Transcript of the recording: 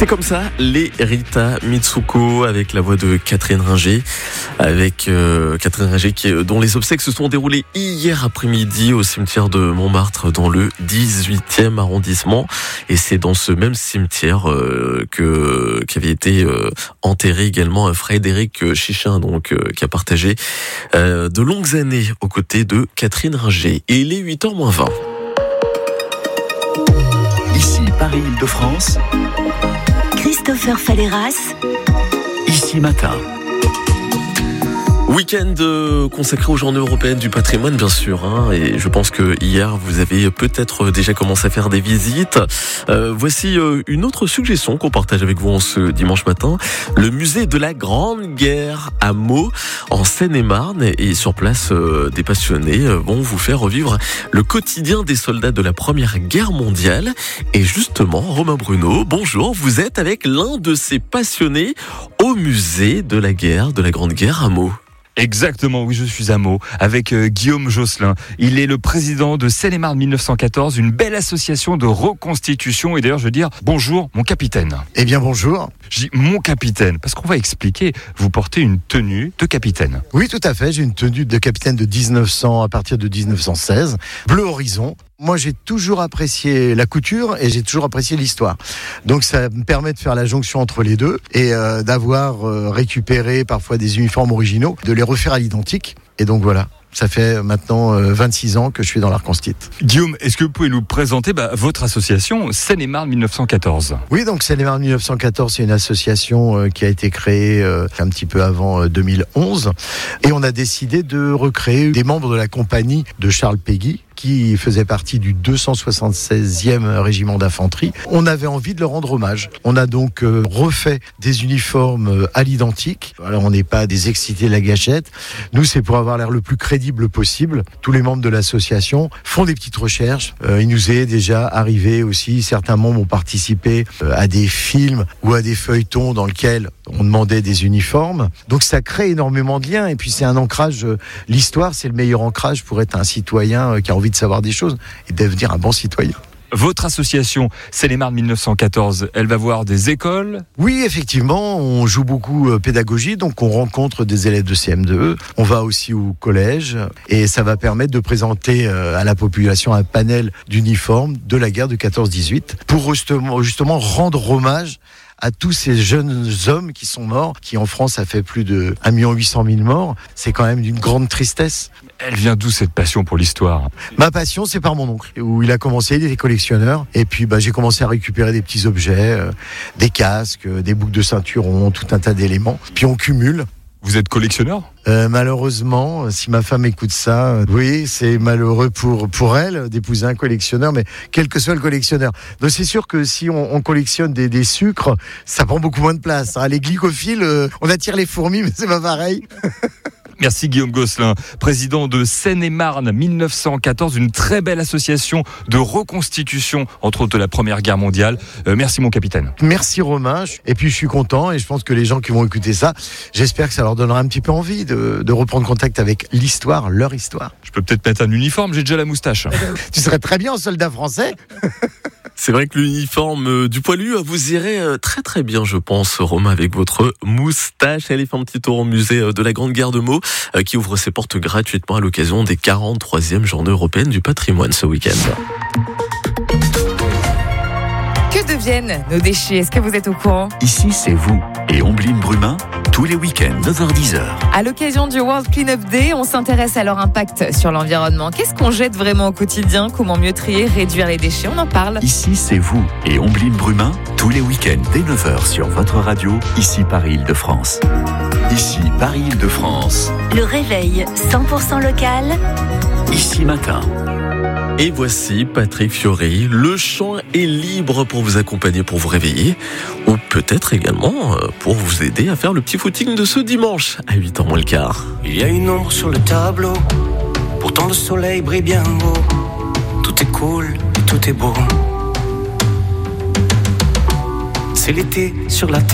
C'est comme ça, les Rita Mitsuko avec la voix de Catherine Ringer, dont les obsèques se sont déroulées hier après-midi au cimetière de Montmartre dans le 18e arrondissement. Et c'est dans ce même cimetière qu'avait été enterré également Frédéric Chichin, qui a partagé de longues années aux côtés de Catherine Ringer. Et il est 8h-20. Ici Paris-Île-de-France. Christopher Falleras. Ici Matin. Week-end consacré aux Journées européennes du patrimoine, bien sûr. Et je pense que hier, vous avez peut-être déjà commencé à faire des visites. Voici une autre suggestion qu'on partage avec vous en ce dimanche matin. Le musée de la Grande Guerre à Meaux, en Seine-et-Marne. Et sur place, des passionnés vont vous faire revivre le quotidien des soldats de la Première Guerre mondiale. Et justement, Romain Bruno, bonjour. Vous êtes avec l'un de ces passionnés au musée de la Grande Guerre à Meaux. Exactement, oui, je suis à Meaux avec Guillaume Josselin. Il est le président de Seine-et-Marne 1914, une belle association de reconstitution. Et d'ailleurs, je veux dire, bonjour, mon capitaine. Eh bien, bonjour. Je dis mon capitaine, parce qu'on va expliquer, vous portez une tenue de capitaine. Oui, tout à fait, j'ai une tenue de capitaine de 1900 à partir de 1916, bleu horizon. Moi, j'ai toujours apprécié la couture et j'ai toujours apprécié l'histoire. Donc, ça me permet de faire la jonction entre les deux et d'avoir récupéré parfois des uniformes originaux, de les refaire à l'identique. Et donc, voilà. Ça fait maintenant 26 ans que je suis dans l'art constit. Guillaume, est-ce que vous pouvez nous présenter votre association Seine-et-Marne 1914 ? Oui, donc Seine-et-Marne 1914, c'est une association qui a été créée un petit peu avant 2011. Et on a décidé de recréer des membres de la compagnie de Charles Péguy, qui faisait partie du 276e régiment d'infanterie. On avait envie de leur rendre hommage. On a donc refait des uniformes à l'identique. Alors, on n'est pas des excités de la gâchette. Nous, c'est pour avoir l'air le plus crédible possible. Tous les membres de l'association font des petites recherches. Il nous est déjà arrivé aussi, certains membres ont participé à des films ou à des feuilletons dans lesquels on demandait des uniformes. Donc, ça crée énormément de liens. Et puis, c'est un ancrage. L'histoire, c'est le meilleur ancrage pour être un citoyen qui a envie de savoir des choses et devenir un bon citoyen. Votre association Seine-et-Marne 1914, elle va voir des écoles ? Oui, effectivement, on joue beaucoup pédagogie, donc on rencontre des élèves de CM2E. On va aussi au collège et ça va permettre de présenter à la population un panel d'uniformes de la guerre de 14-18 pour justement rendre hommage à tous ces jeunes hommes qui sont morts, qui en France a fait plus de 1 800 000 morts. C'est quand même d'une grande tristesse. Elle vient d'où cette passion pour l'histoire ? Ma passion, c'est par mon oncle, où il a commencé, il était collectionneur. Et puis j'ai commencé à récupérer des petits objets, des casques, des boucles de ceinturon, tout un tas d'éléments. Puis on cumule. Vous êtes collectionneur ? Malheureusement, si ma femme écoute ça, oui, c'est malheureux pour elle d'épouser un collectionneur, mais quel que soit le collectionneur. Donc c'est sûr que si on collectionne des sucres, ça prend beaucoup moins de place. Les glycophiles, on attire les fourmis, mais c'est pas pareil. Merci Guillaume Josselin, président de Seine-et-Marne 1914, une très belle association de reconstitution, entre autres de la Première Guerre mondiale. Merci mon capitaine. Merci Romain, et puis je suis content et je pense que les gens qui vont écouter ça, j'espère que ça leur donnera un petit peu envie de reprendre contact avec l'histoire, leur histoire. Je peux peut-être mettre un uniforme, j'ai déjà la moustache. Tu serais très bien en soldat français. C'est vrai que l'uniforme du poilu vous irait très très bien, je pense, Romain, avec votre moustache. Allez faire un petit tour au musée de la Grande Guerre de Meaux, qui ouvre ses portes gratuitement à l'occasion des 43e Journées européennes du patrimoine ce week-end. Que deviennent nos déchets ? Est-ce que vous êtes au courant ? Ici, c'est vous et Ombline Brumin, tous les week-ends, 9h-10h. À l'occasion du World Cleanup Day, on s'intéresse à leur impact sur l'environnement. Qu'est-ce qu'on jette vraiment au quotidien ? Comment mieux trier, réduire les déchets ? On en parle. Ici, c'est vous et Ombline Brumin, tous les week-ends, dès 9h sur votre radio, ici Paris-Île-de-France. Ici Paris-Île-de-France. Le réveil 100% local. Ici Matin. Et voici Patrick Fiori. Le champ est libre pour vous accompagner, pour vous réveiller, ou peut-être également pour vous aider à faire le petit footing de ce dimanche à 8h moins le quart. Il y a une ombre sur le tableau, pourtant le soleil brille bien haut. Tout est cool et tout est beau. C'est l'été sur la terre.